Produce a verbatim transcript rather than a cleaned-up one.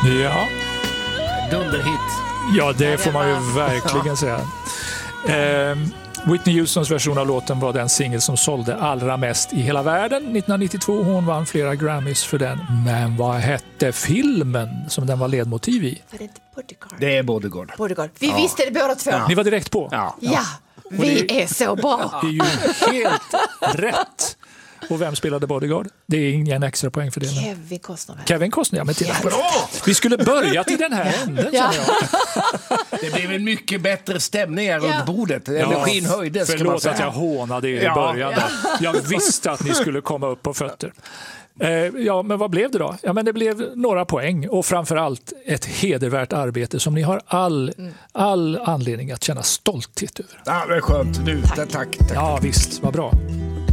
Ja. Dunderhit. Ja, det får man ju verkligen säga. Eh, Whitney Houstons version av låten var den singel som sålde allra mest i hela världen nittonhundranittiotvå. Hon vann flera Grammys för den. Men vad hette filmen som den var ledmotiv i? Var det inte Bodyguard? Det är Bodyguard. Bodyguard. Vi ja. visste det båda två. Ja. Ni var direkt på? Ja. Ja, vi är, är så bra. Det är ju helt rätt. Och vem spelade Bodyguard? Det är ingen extra poäng för det. Kevin Costner. Kevin Costner, ja, men till bra. Vi skulle börja till den här änden. Ja. Det blev en mycket bättre stämning här ja. runt bordet. Ja, Energin höjdes. Förlåt att jag hånade er i ja. början. Ja. Jag visste att ni skulle komma upp på fötter. Eh, ja, men vad blev det då? Ja, men det blev några poäng och framförallt ett hedervärt arbete som ni har all, all anledning att känna stolthet över. Ja, det är skönt. Du, tack. Tack, tack. Ja, visst. Vad bra.